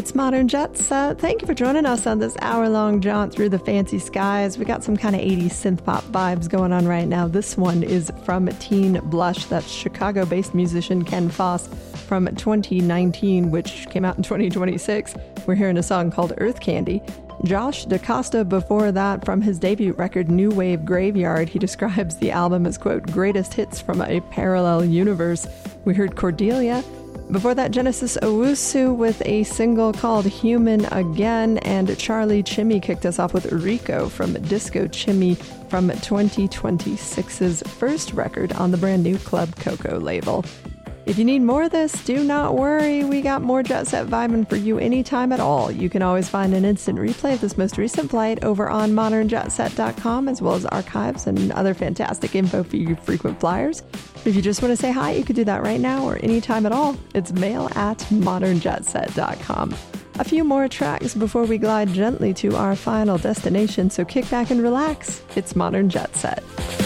It's Modern Jet Set. Thank you for joining us on this hour-long jaunt through the fancy skies. We got some kind of 80s synth-pop vibes going on right now. This one is from Teen Blush. That's Chicago-based musician Ken Foss from 2019, which came out in 2026. We're hearing a song called Earth Candy. Josh DaCosta before that from his debut record New Wave Graveyard. He describes the album as, quote, greatest hits from a parallel universe. We heard Cordelia. Before that, Genesis Owusu with a single called Human Again, and Charlie Chimmy kicked us off with Rico from Disco Chimmy from 2026's first record on the brand new Club Coco label. If you need more of this, do not worry. We got more Jet Set vibing for you anytime at all. You can always find an instant replay of this most recent flight over on modernjetset.com, as well as archives and other fantastic info for you frequent flyers. If you just want to say hi, you can do that right now or anytime at all. It's mail@modernjetset.com. A few more tracks before we glide gently to our final destination, so kick back and relax. It's Modern Jet Set.